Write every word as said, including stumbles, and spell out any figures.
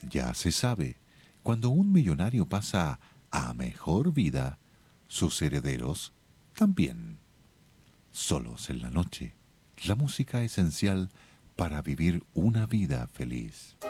Ya se sabe, cuando un millonario pasa a mejor vida, sus herederos también. Solos en la noche, la música esencial para vivir una vida feliz.